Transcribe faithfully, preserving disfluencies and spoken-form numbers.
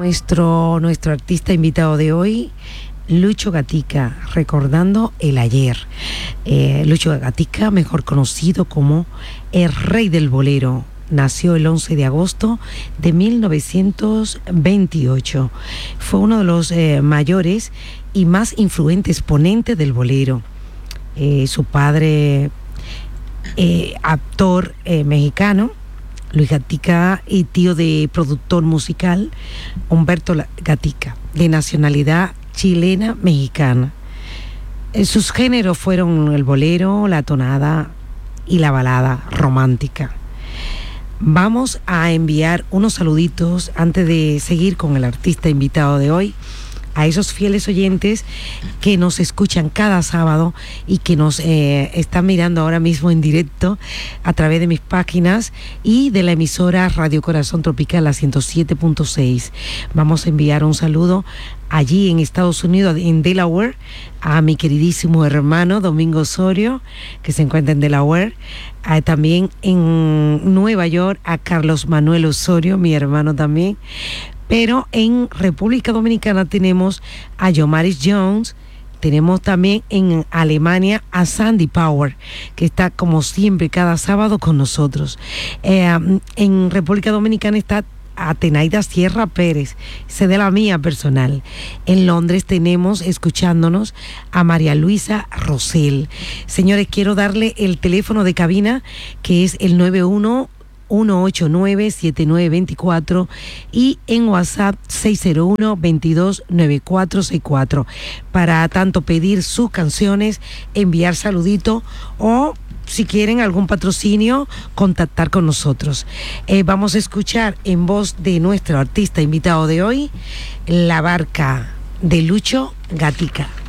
Nuestro, nuestro artista invitado de hoy, Lucho Gatica, recordando el ayer. Eh, Lucho Gatica, mejor conocido como el rey del bolero, nació el once de agosto de mil novecientos veintiocho. Fue uno de los eh, mayores y más influentes ponentes del bolero. Eh, su padre, eh, actor eh, mexicano, Luis Gatica, y tío de productor musical Humberto Gatica, de nacionalidad chilena mexicana. Eh, sus géneros fueron el bolero, la tonada y la balada romántica. Vamos a enviar unos saluditos antes de seguir con el artista invitado de hoy a esos fieles oyentes que nos escuchan cada sábado y que nos eh, están mirando ahora mismo en directo a través de mis páginas y de la emisora Radio Corazón Tropical a ciento siete punto seis. Vamos a enviar un saludo allí en Estados Unidos, en Delaware, a mi queridísimo hermano Domingo Osorio, que se encuentra en Delaware. A, también en Nueva York, a Carlos Manuel Osorio, mi hermano también. Pero en República Dominicana tenemos a Yomaris Jones, tenemos también en Alemania a Sandy Power, que está como siempre cada sábado con nosotros. Eh, en República Dominicana está Atenaida Sierra Pérez, sé de la mía personal. En Londres tenemos escuchándonos a María Luisa Rosell. Señores, quiero darle el teléfono de cabina, que es el nueve uno uno ocho nueve siete nueve dos cuatro y en WhatsApp seis cero uno veintidós noventa y cuatro sesenta y cuatro, para tanto pedir sus canciones, enviar saludito o si quieren algún patrocinio, contactar con nosotros. Eh, vamos a escuchar en voz de nuestro artista invitado de hoy, La Barca, de Lucho Gatica.